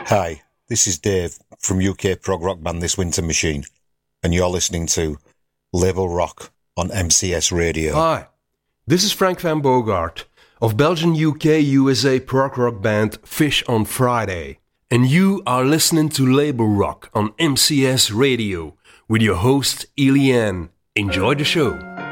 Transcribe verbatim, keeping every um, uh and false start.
Hi, this is Dave from U K prog rock band This Winter Machine, and you're listening to Label Rock on M C S Radio. Hi, this is Frank van Bogart of Belgian U K U S A prog rock band Fish on Friday, and you are listening to Label Rock on M C S Radio with your host Eliane. Enjoy the show.